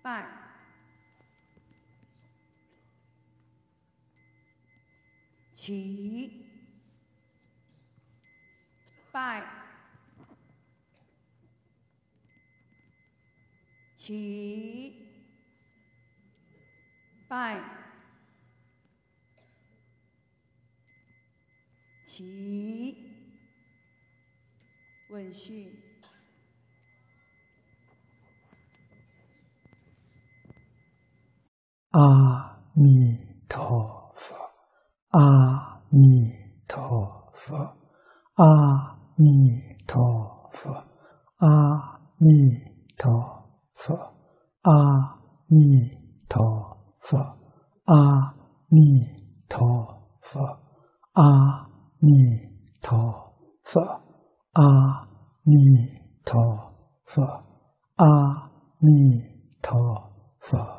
拜，起，拜，起，拜，起，问讯。 阿弥陀佛，阿弥陀佛，阿弥陀佛，阿弥陀佛，阿弥陀佛，阿弥陀佛，阿弥陀佛，阿弥陀佛，阿弥陀佛。